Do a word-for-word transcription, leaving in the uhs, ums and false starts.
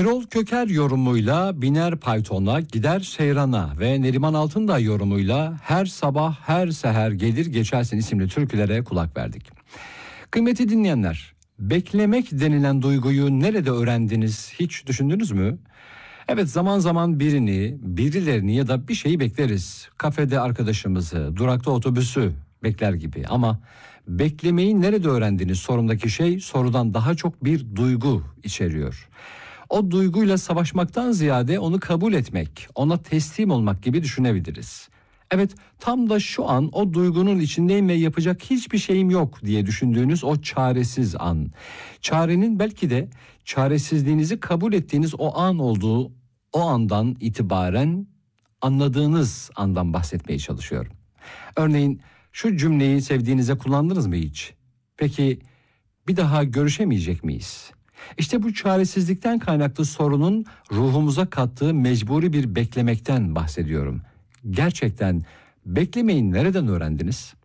Erol Köker yorumuyla biner Python'a, gider Seyran'a ve Neriman Altındağ yorumuyla Her Sabah Her Seher Gelir Geçersin isimli türkülere kulak verdik. Kıymetli dinleyenler, beklemek denilen duyguyu nerede öğrendiniz, hiç düşündünüz mü? Evet, zaman zaman birini, birilerini ya da bir şeyi bekleriz. Kafede arkadaşımızı, durakta otobüsü bekler gibi. Ama beklemeyi nerede öğrendiniz sorumdaki şey sorudan daha çok bir duygu içeriyor. O duyguyla savaşmaktan ziyade onu kabul etmek, ona teslim olmak gibi düşünebiliriz. Evet, tam da şu an o duygunun içindeyim ve yapacak hiçbir şeyim yok diye düşündüğünüz o çaresiz an. Çarenin belki de çaresizliğinizi kabul ettiğiniz o an olduğu, o andan itibaren anladığınız andan bahsetmeye çalışıyorum. Örneğin şu cümleyi sevdiğinize kullandınız mı hiç? Peki bir daha görüşemeyecek miyiz? İşte bu çaresizlikten kaynaklı sorunun ruhumuza kattığı mecburi bir beklemekten bahsediyorum. Gerçekten beklemeyi nereden öğrendiniz?